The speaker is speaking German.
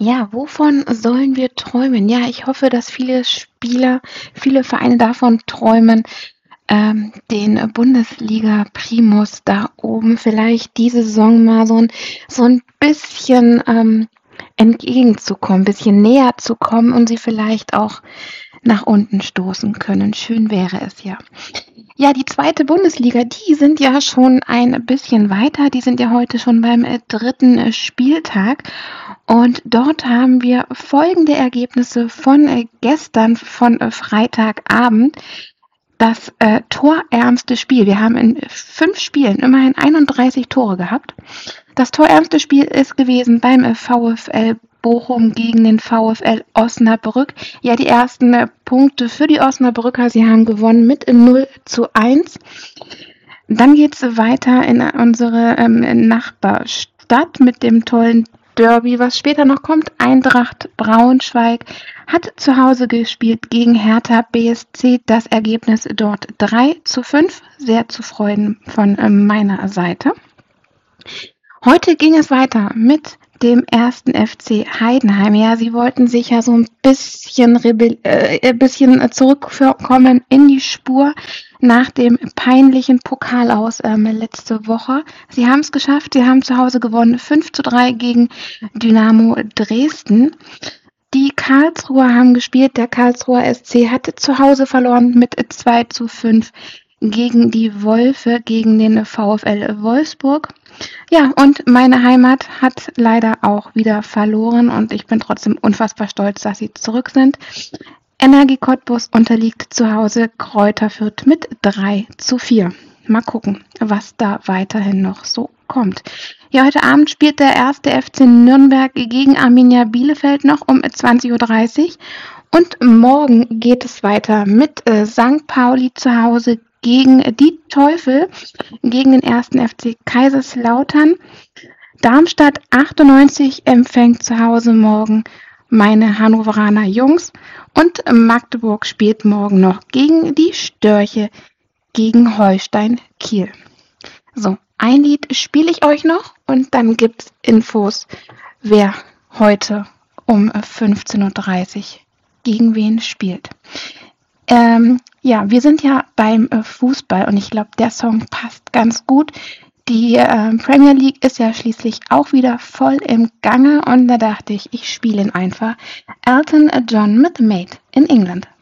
Ja, wovon sollen wir träumen? Ja, ich hoffe, dass viele Spieler, viele Vereine davon träumen, den Bundesliga-Primus da oben vielleicht diese Saison mal so ein bisschen entgegenzukommen, ein bisschen näher zu kommen und sie vielleicht auch nach unten stoßen können. Schön wäre es ja. Ja, die zweite Bundesliga, die sind ja schon ein bisschen weiter. Die sind ja heute schon beim dritten Spieltag. Und dort haben wir folgende Ergebnisse von gestern, von Freitagabend. Das torärmste Spiel. Wir haben in 5 Spielen immerhin 31 Tore gehabt. Das torärmste Spiel ist gewesen beim VfL Bochum gegen den VfL Osnabrück. Ja, die ersten Punkte für die Osnabrücker. Sie haben gewonnen mit 0:1. Dann geht es weiter in unsere Nachbarstadt mit dem tollen Derby, was später noch kommt. Eintracht Braunschweig hat zu Hause gespielt gegen Hertha BSC. Das Ergebnis dort 3:5. Sehr zu freuen von meiner Seite. Heute ging es weiter mit dem 1. FC Heidenheim. Ja, sie wollten sich ja so ein bisschen zurückkommen in die Spur nach dem peinlichen Pokalaus letzte Woche. Sie haben es geschafft, sie haben zu Hause gewonnen, 5:3 gegen Dynamo Dresden. Die Karlsruher haben gespielt, der Karlsruher SC hatte zu Hause verloren mit 2:5 gegen die Wölfe, gegen den VfL Wolfsburg. Ja, und meine Heimat hat leider auch wieder verloren und ich bin trotzdem unfassbar stolz, dass sie zurück sind. Energie Cottbus unterliegt zu Hause Kräuter Fürth mit 3:4. Mal gucken, was da weiterhin noch so kommt. Ja, heute Abend spielt der 1. FC Nürnberg gegen Arminia Bielefeld noch um 20:30 Uhr. Und morgen geht es weiter mit St. Pauli zu Hause gegen die Teufel, gegen den 1. FC Kaiserslautern. Darmstadt 98 empfängt zu Hause morgen meine Hannoveraner Jungs und Magdeburg spielt morgen noch gegen die Störche gegen Holstein Kiel. So, ein Lied spiele ich euch noch und dann gibt's Infos, wer heute um 15:30 Uhr gegen wen spielt. Ja, wir sind ja beim Fußball und ich glaube, der Song passt ganz gut. Die Premier League ist ja schließlich auch wieder voll im Gange und da dachte ich spiele ihn einfach. Elton John mit Made in England.